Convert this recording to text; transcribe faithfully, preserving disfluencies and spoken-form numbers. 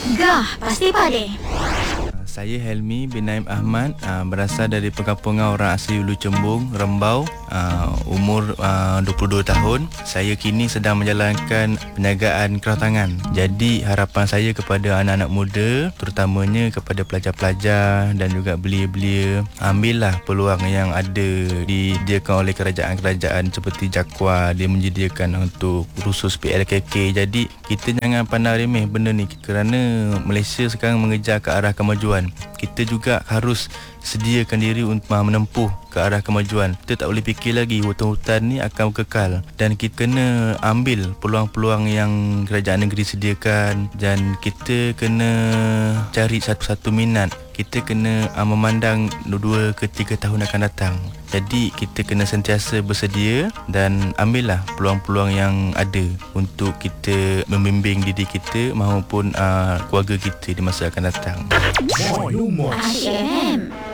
Gah, pasti pade. Saya Helmi bin Naim Ahmad, uh, berasal dari perkampungan orang asli Ulu Cembung, Rembau, uh, umur uh, dua puluh dua tahun. Saya kini sedang menjalankan perniagaan kerawatangan. Jadi harapan saya kepada anak-anak muda, terutamanya kepada pelajar-pelajar dan juga belia-belia, ambillah peluang yang ada disediakan oleh kerajaan-kerajaan seperti JAKWA. Dia menyediakan untuk khusus P L K K. Jadi kita jangan pandang remeh benda ni, kerana Malaysia sekarang mengejar ke arah kemajuan. Kita juga harus sediakan diri untuk menempuh ke arah kemajuan. Kita tak boleh fikir lagi hutan-hutan ni akan kekal, dan kita kena ambil peluang-peluang yang kerajaan negeri sediakan, dan kita kena cari satu-satu minat. Kita kena uh, memandang dua ke tiga tahun akan datang. Jadi kita kena sentiasa bersedia dan ambillah peluang-peluang yang ada untuk kita membimbing diri kita maupun uh, keluarga kita di masa akan datang. Asyik M.